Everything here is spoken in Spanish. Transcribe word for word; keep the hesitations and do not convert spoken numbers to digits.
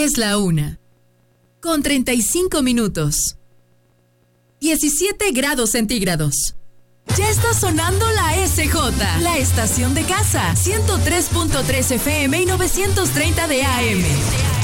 Es la una, con treinta y cinco minutos. diecisiete grados centígrados. Ya está sonando la S J, la estación de casa, ciento tres punto tres F M y novecientos treinta de A M.